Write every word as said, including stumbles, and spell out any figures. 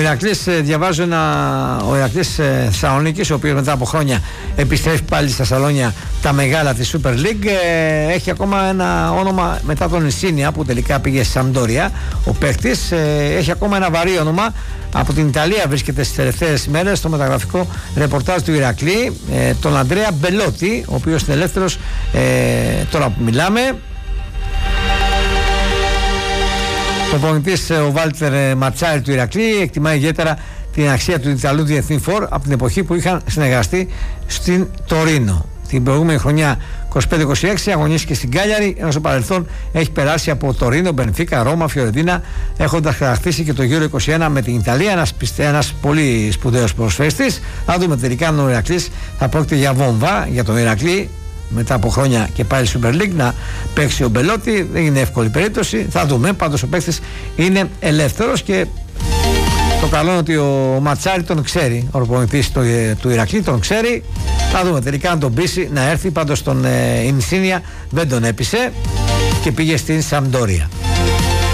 Ηρακλής, διαβάζω ένα, ο Ηρακλής Θεσσαλονίκης, ο οποίος μετά από χρόνια επιστρέφει πάλι στα σαλόνια τα μεγάλα της Super League, ε, έχει ακόμα ένα όνομα μετά τον Ινσίνια που τελικά πήγε στη Σαμπντόρια. Ο παίκτης ε, έχει ακόμα ένα βαρύ όνομα. Από την Ιταλία βρίσκεται στις τελευταίες μέρες στο μεταγραφικό ρεπορτάζ του Ηρακλή, ε, τον Αντρέα Μπελότη, ο οποίος είναι ελεύθερος ε, τώρα που μιλάμε. Ο προπονητής ο Βάλτερ Ματσάρη του Ηρακλή εκτιμά ιδιαίτερα την αξία του Ιταλού διεθνή φορ από την εποχή που είχαν συνεργαστεί στην Τωρίνο. Την προηγούμενη χρονιά είκοσι πέντε είκοσι έξι αγωνίστηκε στην Κάλιαρη, ενώ στο παρελθόν έχει περάσει από Τωρίνο, Μπενφίκα, Ρώμα, Φιωρεντίνα, έχοντας κατακτήσει και το Euro είκοσι ένα με την Ιταλία. Ένας, ένας πολύ σπουδαίος προσφέστης. Θα δούμε τελικά αν ο Ηρακλής θα πρόκειται για βόμβα για τον Ηρακλή. Μετά από χρόνια και πάλι Super League να παίξει ο Μπελότη, δεν είναι εύκολη περίπτωση. Θα δούμε. Πάντως ο παίκτης είναι ελεύθερος και το καλό είναι ότι ο Ματσάρη τον ξέρει. Ο προπονητής του, του Ηρακλή τον ξέρει. Θα δούμε τελικά αν τον πείσει να έρθει. Πάντως τον ε, Ινσίνια δεν τον έπεισε και πήγε στην Σαμπντόρια.